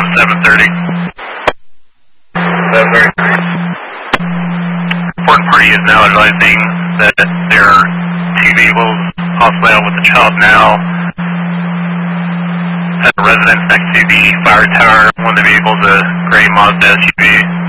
7:30. 7:30. Report party is now advising that there are two vehicles possibly out with the child now at a residence next to the fire tower. One of the vehicles, a gray Mazda SUV.